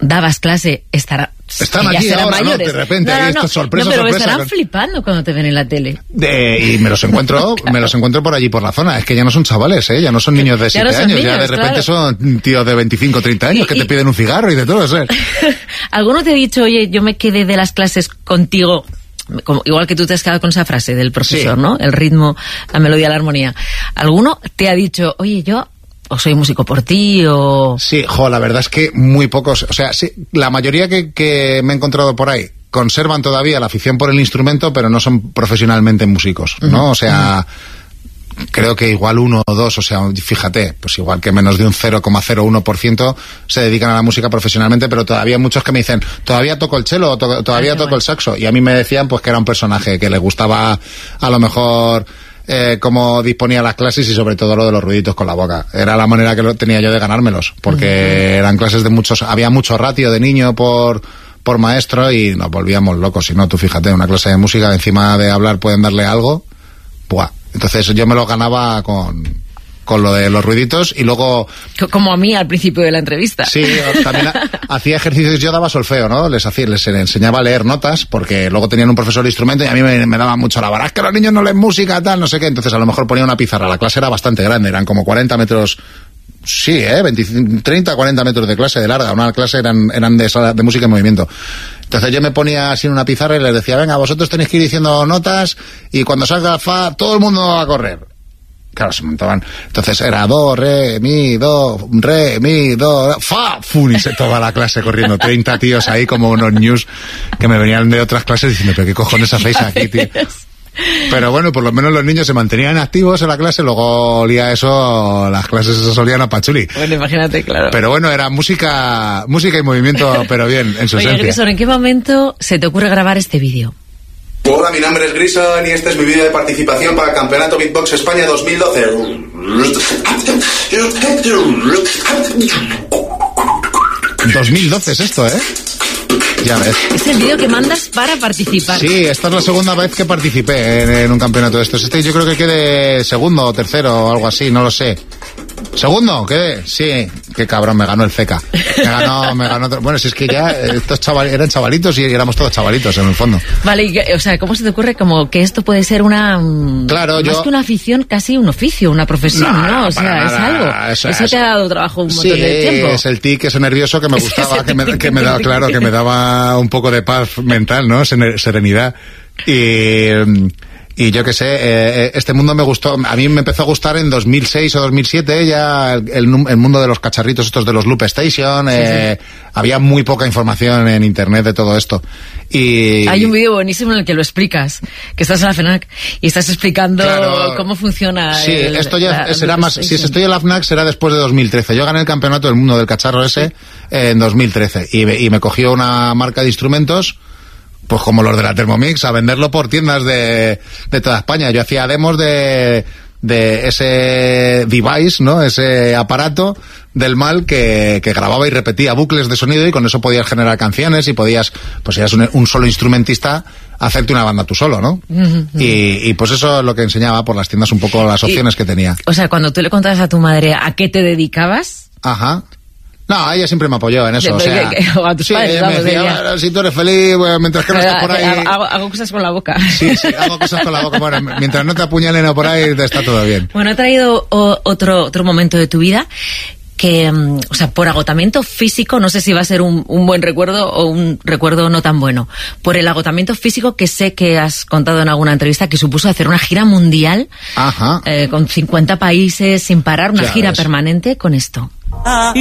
dabas clase, están aquí ahora, ¿no? De repente, esto es sorpresa, pero sorpresa. estarán flipando cuando te ven en la tele. Y me los encuentro, claro. Me los encuentro por allí, por la zona. Es que ya no son chavales, ya no son niños de 7 años, niños, ya de repente son tíos de 25, 30 años que te piden un cigarro y de todo, ¿sabes? ¿Alguno te ha dicho, oye, yo me quedé de las clases contigo? Igual que tú te has quedado con esa frase del profesor, ¿no? El ritmo, la melodía, la armonía. ¿Alguno te ha dicho, oye, yo... o soy músico por ti, o...? Sí, la verdad es que muy pocos, o sea, sí, la mayoría que me he encontrado por ahí conservan todavía la afición por el instrumento, pero no son profesionalmente músicos, ¿no? O sea, creo que igual 1 o 2, o sea, fíjate, pues igual que menos de un 0,01% se dedican a la música profesionalmente, pero todavía hay muchos que me dicen, todavía toco el cello, todavía toco el saxo, y a mí me decían pues que era un personaje, que les gustaba a lo mejor... cómo disponía las clases y sobre todo lo de los ruiditos con la boca. Era la manera que tenía yo de ganármelos, porque eran clases de había mucho ratio de niño por maestro y nos volvíamos locos. Si no, tú fíjate, una clase de música, encima de hablar pueden darle algo, ¡buah! Entonces yo me lo ganaba con lo de los ruiditos y luego... Como a mí al principio de la entrevista. Sí, también hacía ejercicios, yo daba solfeo, ¿no? Les enseñaba a leer notas, porque luego tenían un profesor de instrumento y a mí me daba mucho la vara. Es que los niños no leen música, tal, no sé qué. Entonces a lo mejor ponía una pizarra. La clase era bastante grande, eran como 40 metros... Sí, 30, 40 metros de clase de larga. Una clase eran de música en movimiento. Entonces yo me ponía así en una pizarra y les decía, venga, vosotros tenéis que ir diciendo notas y cuando salga fa, todo el mundo va a correr. Claro, se montaban. Entonces era do, re, mi, do, fa, fun, y se toda la clase corriendo. 30 tíos ahí como unos news que me venían de otras clases diciendo, pero qué cojones hacéis aquí, tío. Pero bueno, por lo menos los niños se mantenían activos en la clase, luego olía eso, las clases se olían a pachuli. Bueno, imagínate, claro. Pero bueno, era música y movimiento, pero bien, en su esencia. Oye, Grison, ¿en qué momento se te ocurre grabar este vídeo? Hola, mi nombre es Grison y este es mi vídeo de participación para el Campeonato Beatbox España 2012. 2012 es esto, ¿eh? Ya ves. Es el vídeo que mandas para participar. Sí, esta es la segunda vez que participé en un campeonato de estos. Yo creo que quedé segundo o tercero o algo así, no lo sé. ¿Segundo? ¿Qué? Sí, qué cabrón, me ganó el CECA. Me ganó otro. Bueno, si es que ya estos eran chavalitos y éramos todos chavalitos en el fondo. Vale, o sea, ¿cómo se te ocurre como que esto puede ser una... Claro, más que una afición, casi un oficio, una profesión, ¿no? O sea, nada, es algo. Eso te ha dado trabajo un montón de tiempo. Sí, es el tic, ese nervioso que me gustaba, que me daba, claro, que me daba un poco de paz mental, ¿no? Serenidad. Y yo qué sé, este mundo me gustó, a mí me empezó a gustar en 2006 o 2007 ya el mundo de los cacharritos estos de los Loop Station, había muy poca información en internet de todo esto. Y hay un vídeo buenísimo en el que lo explicas, que estás en la FNAC y estás explicando cómo funciona. Sí, esto ya será más, si estoy en la FNAC será después de 2013. Yo gané el campeonato del mundo del cacharro ese en 2013 y me cogió una marca de instrumentos, pues como los de la Thermomix, a venderlo por tiendas de toda España. Yo hacía demos de ese device, ¿no? Ese aparato del mal que grababa y repetía bucles de sonido y con eso podías generar canciones y podías, pues si eras un solo instrumentista, hacerte una banda tú solo, ¿no? Y pues eso es lo que enseñaba por las tiendas un poco las opciones que tenía. O sea, cuando tú le contabas a tu madre a qué te dedicabas... Ajá. No, ella siempre me apoyó en eso, o sea... O a tus padres, ella me decía, si tú eres feliz, bueno, mientras que no estés por ahí... Hago cosas con la boca. Sí, hago cosas con la boca. Bueno, mientras no te apuñalen o por ahí, está todo bien. Bueno, he traído otro momento de tu vida que, o sea, por agotamiento físico, no sé si va a ser un buen recuerdo o un recuerdo no tan bueno. Por el agotamiento físico que sé que has contado en alguna entrevista que supuso hacer una gira mundial. Ajá. Con 50 países sin parar, una gira permanente con esto.